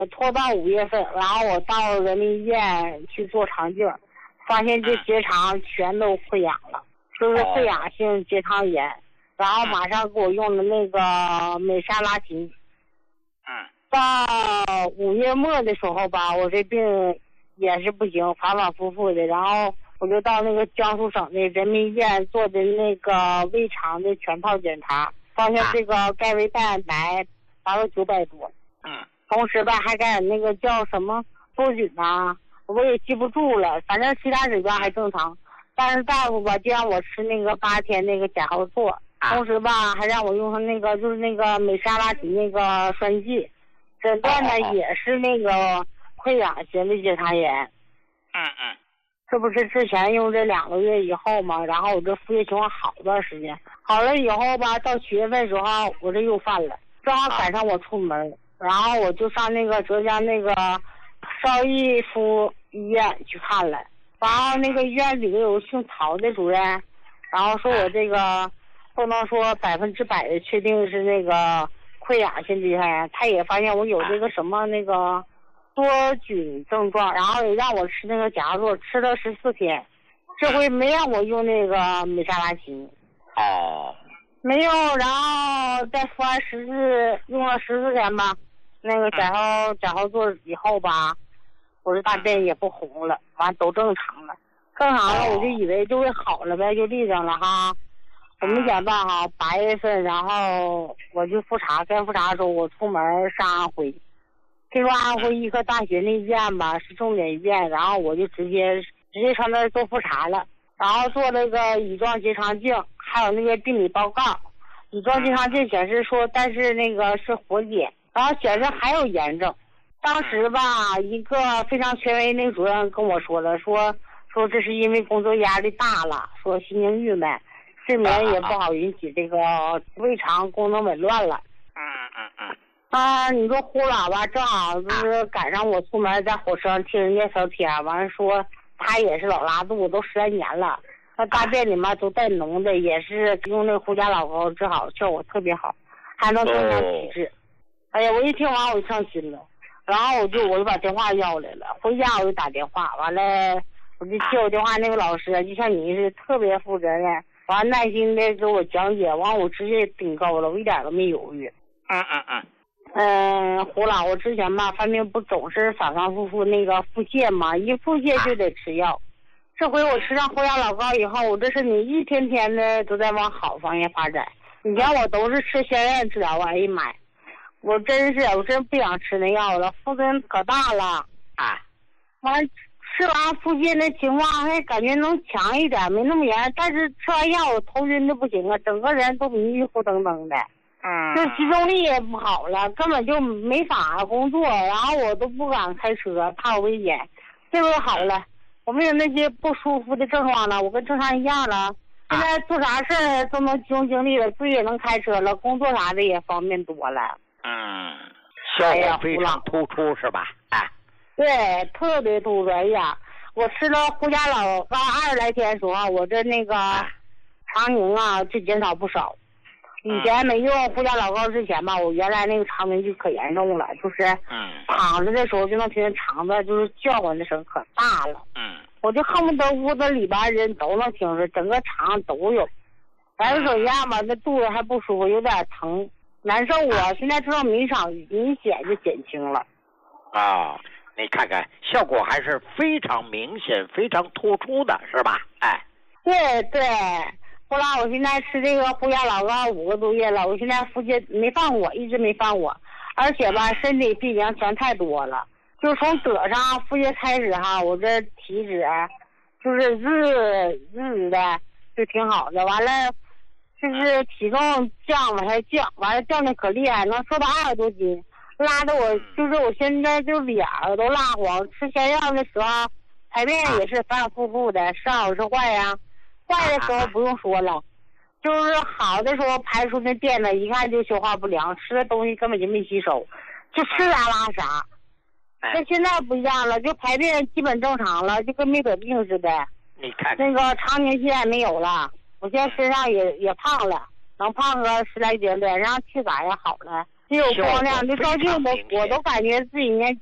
我拖到5月份，然后我到人民医院去做肠镜，发现这结肠全都溃疡了，就是溃疡性结肠炎，然后马上给我用的那个美沙拉嗪。到5月末的时候吧，我这病也是不行，反反复复的，然后我就到那个江苏省的人民医院做的那个胃肠的全套检查，发现这个钙维蛋白达到900多。同时吧，还干那个叫什么多菌啊，我也记不住了，反正其他指标还正常。但是大夫吧，就让我吃那个8天那个甲号唑，同时吧，还让我用上那个就是那个美沙拉嗪那个栓剂，诊断呢也是那个溃疡型的结肠炎。这不是之前用这2个月以后嘛，然后我这腹泻情况好一段时间，好了以后吧，到7月份时候我这又犯了，正好赶上我出门。然后我就上那个浙江那个邵逸夫医院去看了，然后那个医院里有个姓曹的主任，然后说我这个不能说100%的确定是那个溃疡性结肠炎，他也发现我有这个什么那个多菌症状，然后也让我吃那个甲号唑，吃了14天，这回没让我用那个美沙拉嗪。没有，然后再服完用了14天吧。那个甲号唑以后吧，我这大便也不红了，完都正常了，我就以为就会好了呗，就立正了哈。我没想到哈，8月份，然后我就复查，该复查的时候我出门上安徽，听说安徽医科大学那医院吧是重点医院，然后我就直接上那儿做复查了，然后做那个乙状结肠镜，还有那个病理报告。乙状结肠镜显示说，但是那个是活检。然后显示还有炎症，当时吧，一个非常权威那个主任跟我说了，说这是因为工作压力大了，说心情郁闷，睡眠也不好，引起这个胃肠功能紊乱了。你说呼喇叭，正好就是赶上我出门在火车上听人家聊天，完了说他也是老拉肚子，都13年了，他大便里面都带脓的，也是用那个胡家老膏治好，效果特别好，还能增强体质。哎呀，我一听完我就上心了，然后我就把电话要来了，回家我就打电话，完了我就接我电话那个老师就像你是特别负责任，完耐心的给我讲解，完我直接顶高了，我一点都没犹豫。胡老，我之前吧犯病不总是反反复复那个腹泻嘛，一腹泻就得吃药，这回我吃上胡牙老膏以后，我这身体一天天的都在往好方向发展。以前我都是吃仙院治疗，哎呀妈呀，我真不想吃那药了，腹针可大了完吃完腹泻那情况还感觉能强一点，没那么严，但是吃完药我头晕的不行啊，整个人都迷迷糊瞪瞪的，就集中力也不好了，根本就没法工作，然后我都不敢开车，怕有危险。这回好了，我没有那些不舒服的症状了，我跟正常一样了。现在做啥事儿都能集中精力了，自己也能开车了，工作啥的也方便多了。 效果非常突出是吧？ 对，特别突出。哎呀，我吃了胡家老膏20来天的时候，我这那个肠凝啊就减少不少。以前没用胡家老膏之前吧，我原来那个肠凝就可严重了，就是躺着的时候就能听见肠子就是叫唤的声可大了。我就恨不得屋子里边人都能听着，整个肠都有。反正怎么样吧，那肚子还不舒服，有点疼，难受啊。现在这种明显就减轻了。 你看看效果还是非常明显、非常突出的，是吧？ 对。后来我现在吃这个胡牙老膏5个多月了，我现在腹泻没犯我，一直没犯我，而且吧身体病情全太多了。就从得上腹泻开始哈，我这体脂就是日的就挺好的，完了就是体重往下降，完了降的可厉害，能瘦到20多斤，拉的我就是我现在就脸都蜡黄，吃仙药的时候排便也是反反复复的，是好是坏呀？坏的时候不用说了，就是好的时候排出那便呢，一看就消化不良，吃的东西根本就没吸收，就吃啥拉啥。那现在不一样了，就排便基本正常了，就跟没得病似的。 你看那个肠凝现在没有了，我现在身上也胖了，能胖个10来斤，脸上气色也好了， 有光亮，就照镜子效果非常明显我都感觉自己年